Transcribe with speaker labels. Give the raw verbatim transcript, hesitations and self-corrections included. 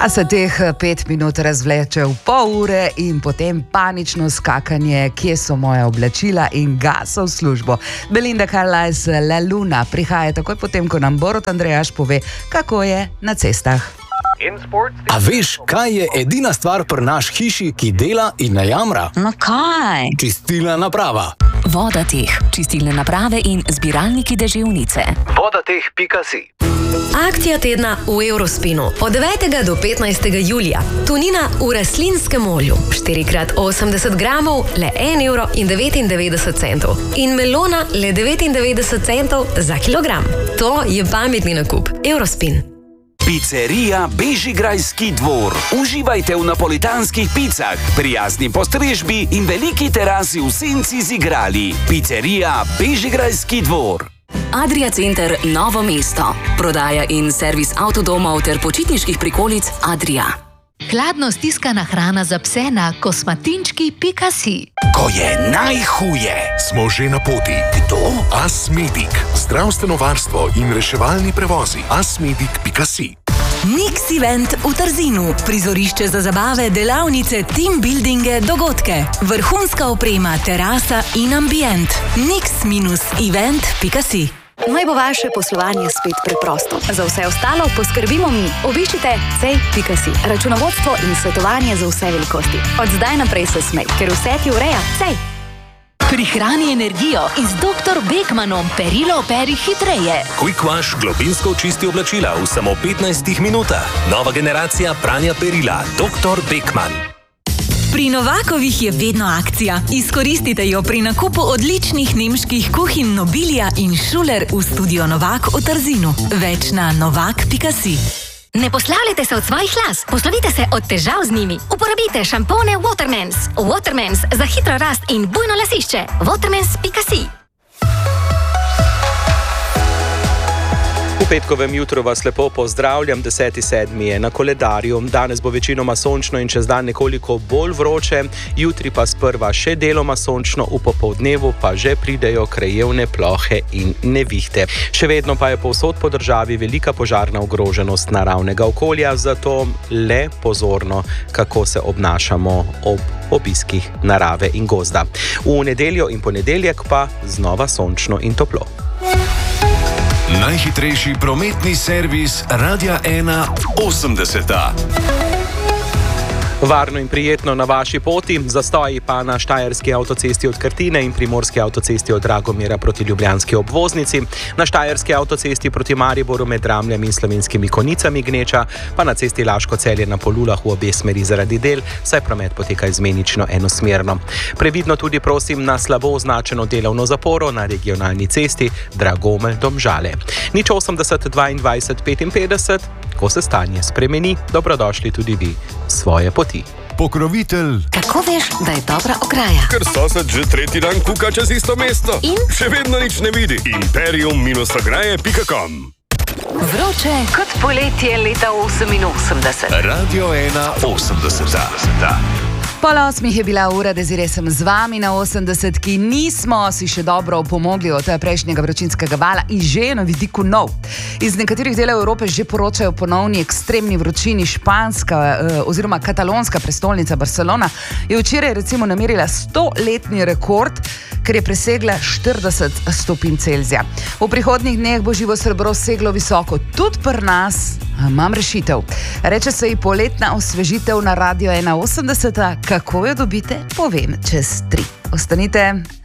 Speaker 1: Pa se teh pet minut razvleče v pol ure in potem panično skakanje, kje so moja oblačila in gasa v službo. Belinda Carlisle, La Luna prihaja takoj potem, ko nam Borut Andrejaš pove, kako je na cestah.
Speaker 2: A veš, kaj je edina stvar pri naš hiši, ki dela in ne jamra?
Speaker 3: No kaj?
Speaker 2: Čistilna naprava.
Speaker 3: Vodateh, čistilne naprave in zbiralniki deževnice.
Speaker 2: vodateh pika si.
Speaker 4: Akcija tedna v Eurospinu od devetega do petnajstega julija. Tunina v rastlinskem olju, štiri krat osemdeset gramov, le en evro in devetindevetdeset centov. In melona le devetindevetdeset centov za kilogram. To je pametni nakup. Eurospin.
Speaker 5: Pizzerija Bežigrajski dvor. Uživajte v napolitanskih picah, prijazni postrežbi in veliki terasi v senci z igrali. Pizzerija Bežigrajski dvor.
Speaker 3: Adria Center Novo mesto. Prodaja in servis avtodomov ter počitniških prikolic Adria.
Speaker 6: Hladno stiskana hrana za pse na kosmatinčki pika si.
Speaker 5: Ko je najhuje.
Speaker 7: Smo že na poti.
Speaker 5: Kdo?
Speaker 7: Asmedic. Zdravstveno varstvo in reševalni prevozi. asmedic pika si.
Speaker 8: Nix Event v Trzinu. Prizorišče za zabave, delavnice, team buildinge, dogodke. Vrhunska oprema, terasa in ambient. nix event pika si.
Speaker 9: Naj bo vaše poslovanje spet preprosto. Za vse ostalo poskrbimo mi. Obiščite cej pika si. Računovodstvo in svetovanje za vse velikosti. Od zdaj naprej se smej, ker vse ti ureja Cej.
Speaker 6: Prihrani energijo in z doktor Beckmanom perilo operi hitreje.
Speaker 10: Quick Wash globinsko čisti oblačila v samo petnajstih minutah. Nova generacija pranja perila. doktor Beckman.
Speaker 8: Pri Novakovih je vedno akcija. Izkoristite jo pri nakupu odličnih nemških kuhinj Nobilia in Schuler v studio Novak v Trzinu. Več na novak pika si.
Speaker 11: Ne poslavljajte se od svojih las, poslovite se od težav z njimi. Uporabite šampone Watermans. Watermans za hitro rast in bujno lasišče. watermans pika si.
Speaker 12: V petkovem jutru vas lepo pozdravljam, deseti sedmi je na koledarju. Danes bo večinoma sončno in čez dan nekoliko bolj vroče, jutri pa sprva še deloma sončno, v popoldnevu pa že pridejo krajevne plohe in nevihte. Še vedno pa je povsod po državi velika požarna ogroženost naravnega okolja, zato le pozorno, kako se obnašamo ob obiskih narave in gozda. V nedeljo in ponedeljek pa znova sončno in toplo.
Speaker 7: Najhitrejši prometni servis Radia ena osemdeseta.
Speaker 12: Varno in prijetno na vaši poti, zastoji pa na Štajerski avtocesti od Krtine in Primorski avtocesti od Dragomira proti Ljubljanski obvoznici, na Štajerski avtocesti proti Mariboru med Ramljem in Slovenskimi Konicami gneča, pa na cesti Laško-Celje na Polulah v obe smeri zaradi del, saj promet poteka izmenično enosmerno. Previdno tudi prosim na slabo označeno delovno zaporo na regionalni cesti Dragomelj-Domžale. Nič osemdeset dvaindvajset petinpetdeset, ko se stanje spremeni, dobrodošli tudi vi svoje poti.
Speaker 7: Pokrovitelj.
Speaker 11: Kako veš, da je dobra ograja?
Speaker 13: Ker sosed že tretji dan kuka čez isto mesto.
Speaker 11: In?
Speaker 13: Še vedno nič ne vidi. imperium ograje pika com.
Speaker 6: Vroče kot poletje leta oseminosemdeset.
Speaker 7: Radio ena osemdeseta.
Speaker 1: Pol osmih je bila ura, Desiree sem z vami na osemdesetki. Nismo si še dobro pomogli od prejšnjega vročinskega vala in že je na vidiku nov. Iz nekaterih delov Evrope že poročajo o ponovni ekstremni vročini. Španska eh, oziroma katalonska prestolnica Barcelona je včeraj recimo namerila stoletni rekord, ker je presegla štirideset stopinj Celzija. V prihodnjih dneh bo živo srebro seglo visoko. Tudi pri nas imam rešitev. Reče se ji poletna osvežitev na Radio ena osemdeseta. Kako jo dobite, povem čez tri. Ostanite.